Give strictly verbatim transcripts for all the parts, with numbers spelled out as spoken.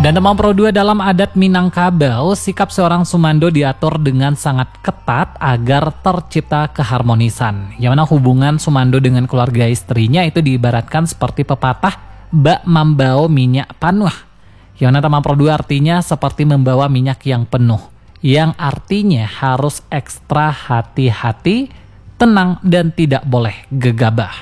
Dan nomor pro dua, dalam adat Minangkabau, sikap seorang sumando diatur dengan sangat ketat agar tercipta keharmonisan. Yang mana hubungan sumando dengan keluarga istrinya itu diibaratkan seperti pepatah bak mambao minyak panuh. Yang mana nomor pro dua artinya seperti membawa minyak yang penuh, yang artinya harus ekstra hati-hati, tenang, dan tidak boleh gegabah.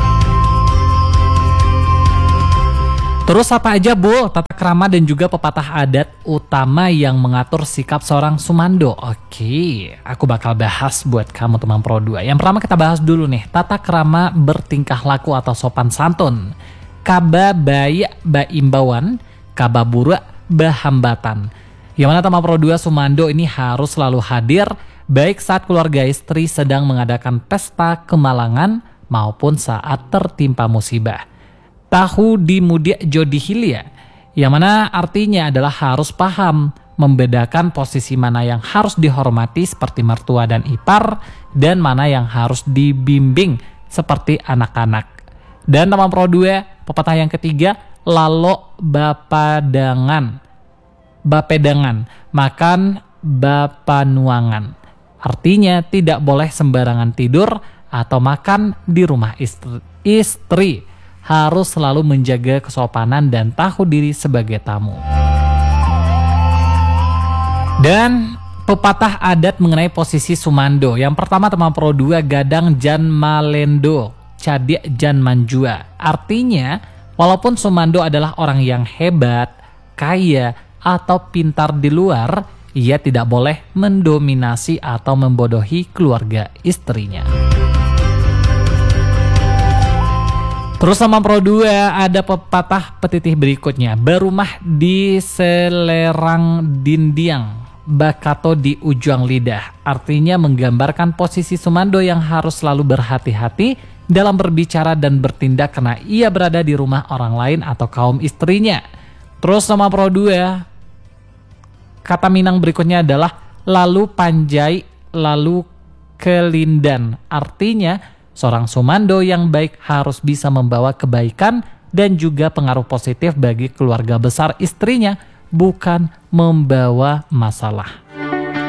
Terus apa aja Bu tata krama dan juga pepatah adat utama yang mengatur sikap seorang sumando? Oke, aku bakal bahas buat kamu teman pro dua. Yang pertama kita bahas dulu nih, tata krama bertingkah laku atau sopan santun. Kaba baya ba imbauan, kaba buruk ba hambatan. Yang mana teman pro dua sumando ini harus selalu hadir baik saat keluarga istri sedang mengadakan pesta kemalangan maupun saat tertimpa musibah. Tahu di mudia jodi hilia, yang mana artinya adalah harus paham membedakan posisi mana yang harus dihormati seperti mertua dan ipar, dan mana yang harus dibimbing seperti anak-anak. Dan teman pro dua, pepatah yang ketiga, lalo bapadangan, bapedangan, makan bapanuangan. Artinya tidak boleh sembarangan tidur atau makan di rumah istri. istri. Harus selalu menjaga kesopanan dan tahu diri sebagai tamu. Dan pepatah adat mengenai posisi sumando. Yang pertama teman pro dua, gadang jan malendo, cadia jan manjua. Artinya, walaupun sumando adalah orang yang hebat, kaya, atau pintar di luar, ia tidak boleh mendominasi atau membodohi keluarga istrinya. Terus sama pro dua ada pepatah petitih berikutnya. Berumah di selerang dindiang, bakato di ujung lidah. Artinya menggambarkan posisi sumando yang harus selalu berhati-hati dalam berbicara dan bertindak karena ia berada di rumah orang lain atau kaum istrinya. Terus sama pro dua, kata Minang berikutnya adalah lalu panjai, lalu kelindan. Artinya seorang sumando yang baik harus bisa membawa kebaikan dan juga pengaruh positif bagi keluarga besar istrinya, bukan membawa masalah.